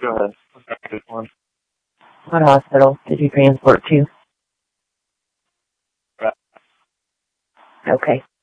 Go ahead. This one. What hospital did you transport to? Right. Okay.